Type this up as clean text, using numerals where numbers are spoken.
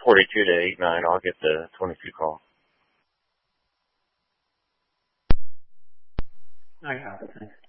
42 to 89. I'll get the 22 call. I got it. Thanks.